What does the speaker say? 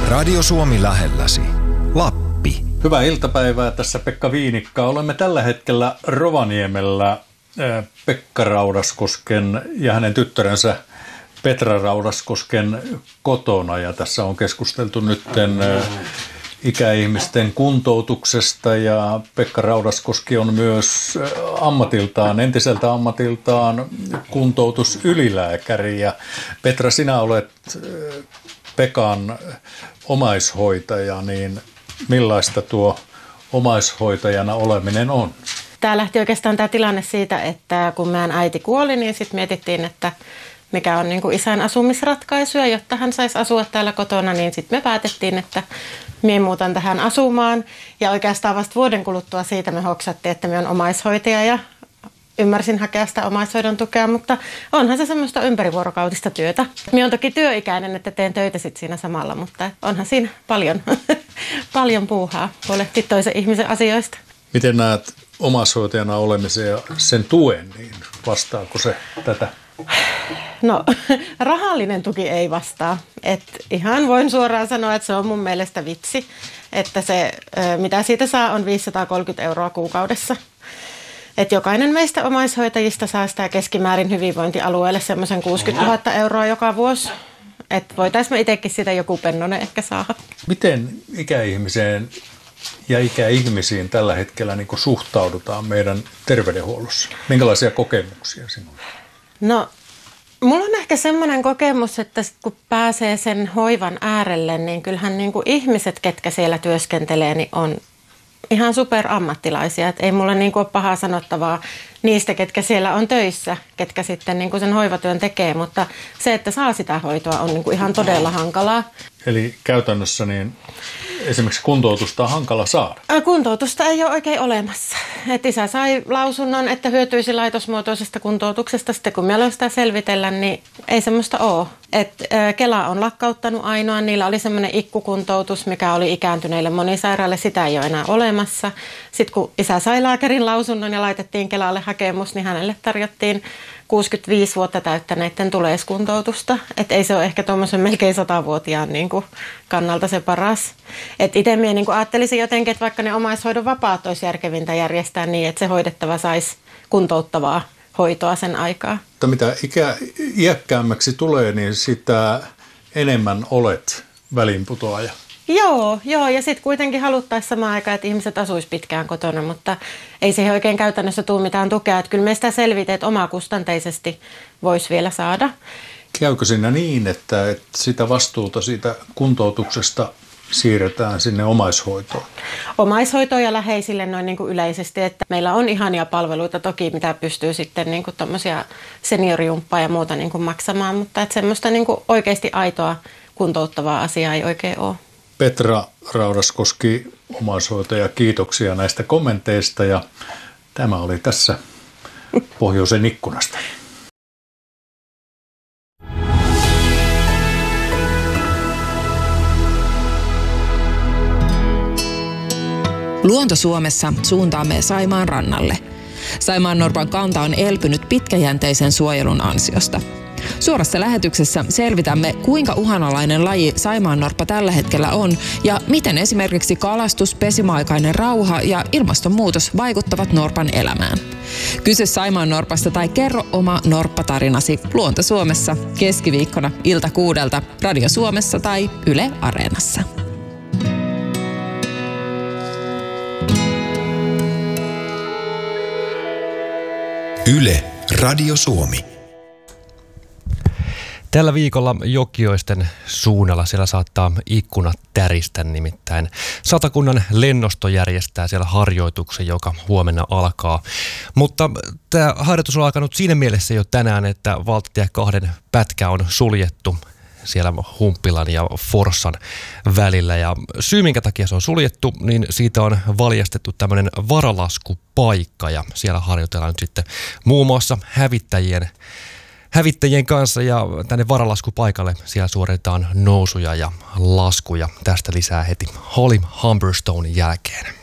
Radio Suomi lähelläsi. Lappi. Hyvää iltapäivää, tässä Pekka Viinikka. Olemme tällä hetkellä Rovaniemellä Pekka Raudaskosken ja hänen tyttärensä Petra Raudaskosken kotona. Ja tässä on keskusteltu nytten ikäihmisten kuntoutuksesta ja Pekka Raudaskoski on myös entiseltä ammatiltaan kuntoutusylilääkäri. Ja Petra, sinä olet Pekan omaishoitaja, niin millaista tuo omaishoitajana oleminen on? Tämä lähti oikeastaan tämä tilanne siitä, että kun meidän äiti kuoli, niin sitten mietittiin, että mikä on niin kuin isän asumisratkaisuja, jotta hän saisi asua täällä kotona, niin sitten me päätettiin, että minä muutan tähän asumaan. Ja oikeastaan vasta vuoden kuluttua siitä me hoksattiin, että minä olen omaishoitaja ja ymmärsin hakea sitä omaishoidon tukea, mutta onhan se semmoista ympärivuorokautista työtä. Minä olen toki työikäinen, että teen töitä sitten siinä samalla, mutta onhan siinä paljon puuhaa huolehtia toisen ihmisen asioista. Miten näet omaishoitajana olemisen ja sen tuen, niin vastaako se tätä? No, rahallinen tuki ei vastaa. Ihan voin suoraan sanoa, että se on mun mielestä vitsi, että se mitä siitä saa on 530 € kuukaudessa. Että jokainen meistä omaishoitajista saa sitä keskimäärin hyvinvointialueelle semmoisen 60 000 € joka vuosi. Että voitaisiin me itsekin sitä joku pennonen ehkä saada. Miten ikäihmiseen ja ikäihmisiin tällä hetkellä niin kuin suhtaudutaan meidän terveydenhuollossa? Minkälaisia kokemuksia sinulla? No, mulla on ehkä semmoinen kokemus, että kun pääsee sen hoivan äärelle, niin kyllähän niin kuin ihmiset, ketkä siellä työskentelee, niin on ihan superammattilaisia. Että ei mulla niin kuin ole pahaa sanottavaa niistä, ketkä siellä on töissä, ketkä sitten niin kuin sen hoivatyön tekee, mutta se, että saa sitä hoitoa, on niin kuin ihan todella hankalaa. Eli käytännössä niin esimerkiksi kuntoutusta on hankala saada? Kuntoutusta ei ole oikein olemassa. Et isä sai lausunnon, että hyötyisi laitosmuotoisesta kuntoutuksesta. Sitten kun me aloin sitä selvitellä, niin ei semmoista ole. Kela on lakkauttanut ainoa. Niillä oli semmoinen ikkukuntoutus, mikä oli ikääntyneille monisairaille. Sitä ei ole enää olemassa. Sitten kun isä sai lääkärin lausunnon ja laitettiin Kelalle hakemus, niin hänelle tarjottiin 65 vuotta täyttäneiden tuleiskuntoutusta. Että ei se ole ehkä tuommoisen melkein 100-vuotiaan niin kuin kannalta se paras. Että itse minä niin kuin ajattelisin jotenkin, että vaikka ne omaishoidon vapaat olisi järkevintä järjestää niin, että se hoidettava saisi kuntouttavaa hoitoa sen aikaa. Mutta mitä iäkkäämmäksi tulee, niin sitä enemmän olet väliinputoaja. Joo, ja sitten kuitenkin haluttaisiin samaan aikaan, että ihmiset asuisi pitkään kotona, mutta ei siihen oikein käytännössä tule mitään tukea. Että kyllä me sitä selviteet omakustanteisesti voisi vielä saada. Käykö siinä niin, että sitä vastuuta siitä kuntoutuksesta siirretään sinne omaishoitoon? Omaishoitoon ja läheisille noin niin kuin yleisesti, että meillä on ihania palveluita toki, mitä pystyy sitten niin kuin tommosia seniorijumppaa ja muuta niin kuin maksamaan, mutta että semmoista niin kuin oikeasti aitoa kuntouttavaa asiaa ei oikein ole. Petra Raudaskoski, omaishoitaja, kiitoksia näistä kommenteista ja tämä oli tässä Pohjoisen ikkunasta. Luonto Suomessa suuntaamme Saimaan rannalle. Saimaannorpan kanta on elpynyt pitkäjänteisen suojelun ansiosta. Suorassa lähetyksessä selvitämme, kuinka uhanalainen laji saimaannorppa tällä hetkellä on ja miten esimerkiksi kalastus, pesimäaikainen rauha ja ilmastonmuutos vaikuttavat norpan elämään. Kysy saimaannorpasta tai kerro oma norppatarinasi Luonto Suomessa keskiviikkona ilta 6 Radio Suomessa tai Yle Areenassa. Yle Radio Suomi. Tällä viikolla Jokioisten suunnalla siellä saattaa ikkunat täristä, nimittäin Satakunnan lennosto järjestää siellä harjoituksen, joka huomenna alkaa. Mutta tämä harjoitus on alkanut siinä mielessä jo tänään, että valtatie 2 pätkä on suljettu siellä Humppilan ja Forssan välillä. Ja syy, minkä takia se on suljettu, niin siitä on valjastettu tämmöinen varalaskupaikka ja siellä harjoitellaan nyt sitten muun muassa hävittäjien kanssa ja tänne varalaskupaikalle siellä suoritetaan nousuja ja laskuja. Tästä lisää heti Holly Humberstonein jälkeen.